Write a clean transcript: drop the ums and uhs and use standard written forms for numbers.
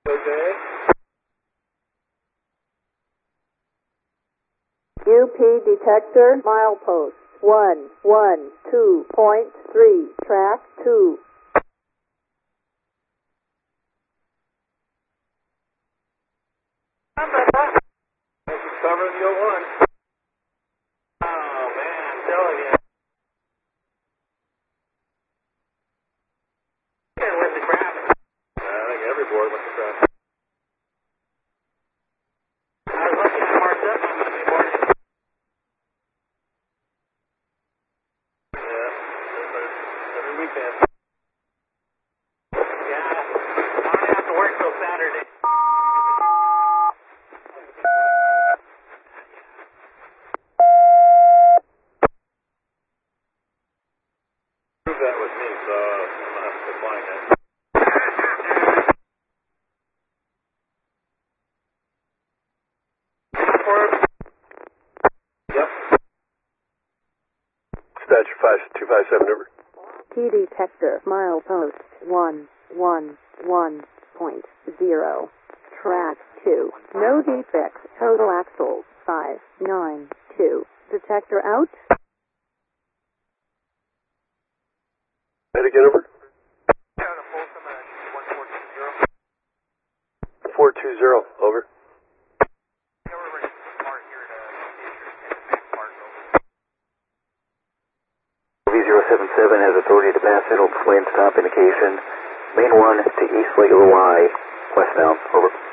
Okay. UP detector, milepost 112.3, track 2. Covering the 01. Oh, man, I'm telling you. Where's the crap? I think every board went to crap. I was looking at marked up on Monday morning. Yeah, every weekend. Yeah, I don't have to work till Saturday. Prove that with me, so I'm not have to decline that. Yep. Dispatcher 5257, over. P detector, milepost 111.0, track 2. No defects, total axles 592. Detector out. Say it again, over. 420, over. V077 has authority to pass middle lane stop indication. Main 1 to East Lake of the Y, westbound, over.